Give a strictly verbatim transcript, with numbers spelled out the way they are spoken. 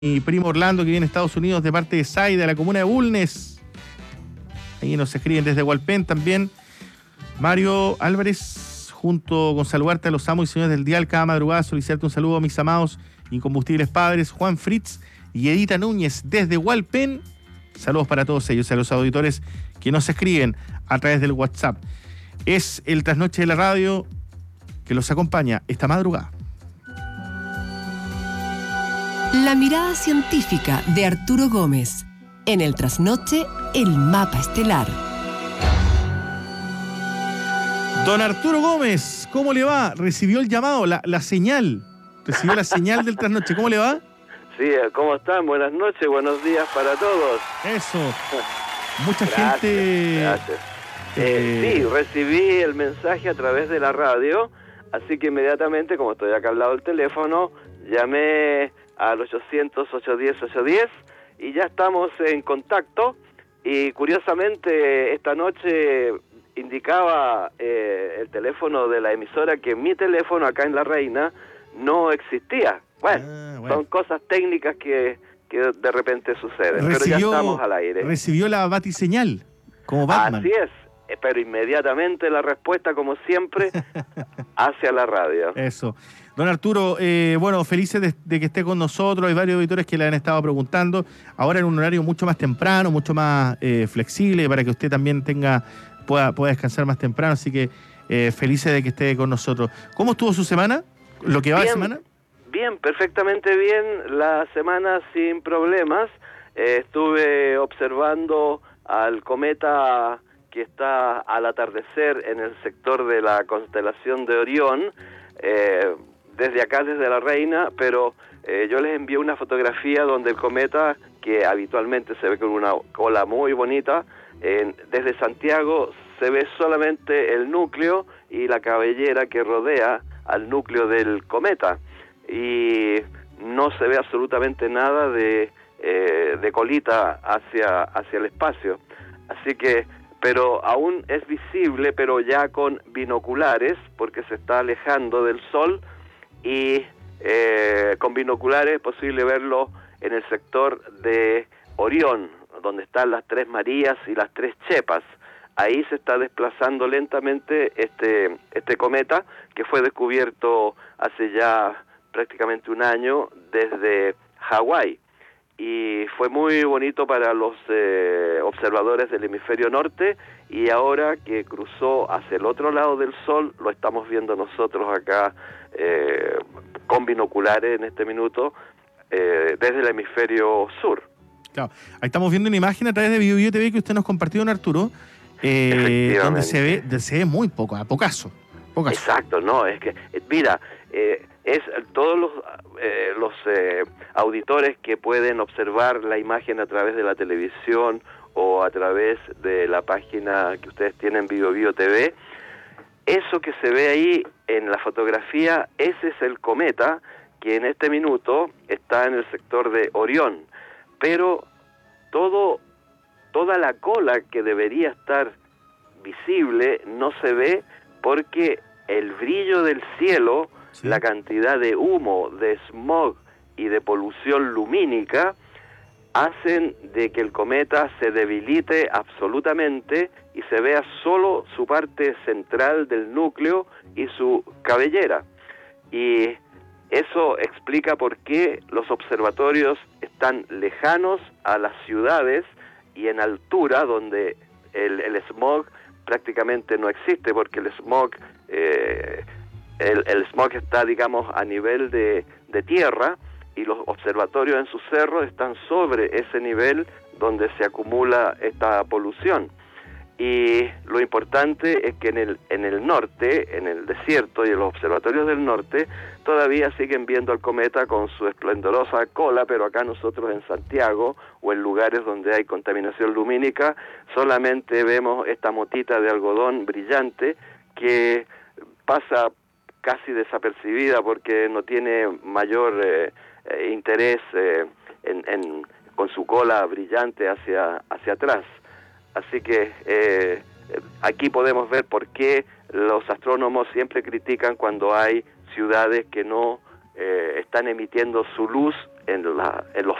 mi primo Orlando, que viene a Estados Unidos de parte de Sai, de la comuna de Bulnes. Ahí nos escriben desde Hualpén también. Mario Álvarez, junto con saludarte a los amos y señores del dial cada madrugada, solicitarte un saludo a mis amados incombustibles padres, Juan Fritz y Edita Núñez desde Hualpén. Saludos para todos ellos y a los auditores que nos escriben a través del WhatsApp. Es el trasnoche de la radio que los acompaña esta madrugada. La mirada científica de Arturo Gómez. En el trasnoche, el mapa estelar. Don Arturo Gómez, ¿cómo le va? ¿Recibió el llamado, la, la señal? ¿Recibió la señal del trasnoche? ¿Cómo le va? Sí, ¿cómo están? Buenas noches, buenos días para todos. Eso. Mucha Gracias, gente... Gracias. Eh... Eh, sí, recibí el mensaje a través de la radio, así que inmediatamente, como estoy acá al lado del teléfono, llamé al ochocientos, ochocientos diez, ochocientos diez y ya estamos en contacto. Y curiosamente esta noche indicaba eh, el teléfono de la emisora que mi teléfono acá en La Reina no existía. Bueno, ah, bueno. son cosas técnicas que, que de repente suceden, Recibió, pero ya estamos al aire. Recibió la batiseñal, como Batman. Así es, pero inmediatamente la respuesta, como siempre, hacia la radio. Eso. Don Arturo, eh, bueno, felices de, de que esté con nosotros. Hay varios auditores que le han estado preguntando. Ahora en un horario mucho más temprano, mucho más eh, flexible, para que usted también tenga pueda, pueda descansar más temprano. Así que eh, felices de que esté con nosotros. ¿Cómo estuvo su semana? ¿Lo que va de semana? Bien, perfectamente bien. La semana sin problemas. Eh, estuve observando al cometa que está al atardecer en el sector de la constelación de Orión, eh, desde acá, desde La Reina, pero eh, yo les envié una fotografía donde el cometa, que habitualmente se ve con una cola muy bonita, eh, desde Santiago se ve solamente el núcleo y la cabellera que rodea al núcleo del cometa, y no se ve absolutamente nada de, eh, de colita hacia, hacia el espacio. Así que, pero aún es visible, pero ya con binoculares, porque se está alejando del Sol, y eh, con binoculares es posible verlo en el sector de Orión, donde están las tres Marías y las tres Chepas. Ahí se está desplazando lentamente este, este cometa, que fue descubierto hace ya prácticamente un año desde Hawái. Y fue muy bonito para los eh, observadores del hemisferio norte, y ahora que cruzó hacia el otro lado del Sol, lo estamos viendo nosotros acá eh, con binoculares en este minuto, eh, desde el hemisferio sur. Claro, ahí estamos viendo una imagen a través de Bio Bio T V que usted nos compartió, don Arturo, eh, donde se ve, donde se ve muy poco, a pocaso. pocaso. Exacto, no, es que, eh, mira, eh, es todos los, eh, los eh, auditores que pueden observar la imagen a través de la televisión o a través de la página que ustedes tienen, Bio Bio T V, eso que se ve ahí en la fotografía, ese es el cometa que en este minuto está en el sector de Orión, pero todo, toda la cola que debería estar visible no se ve porque el brillo del cielo, sí, la cantidad de humo, de smog y de polución lumínica hacen de que el cometa se debilite absolutamente y se vea solo su parte central del núcleo y su cabellera. Y eso explica por qué los observatorios están lejanos a las ciudades y en altura, donde el, el smog prácticamente no existe, porque el smog eh, el, el smog está, digamos, a nivel de, de tierra, y los observatorios en sus cerros están sobre ese nivel donde se acumula esta polución. Y lo importante es que en el, en el norte, en el desierto y en los observatorios del norte, todavía siguen viendo al cometa con su esplendorosa cola, pero acá nosotros en Santiago o en lugares donde hay contaminación lumínica, solamente vemos esta motita de algodón brillante que pasa casi desapercibida porque no tiene mayor eh, eh, interés eh, en, en, con su cola brillante hacia, hacia atrás. Así que eh, aquí podemos ver por qué los astrónomos siempre critican cuando hay ciudades que no eh, están emitiendo su luz en, la, en los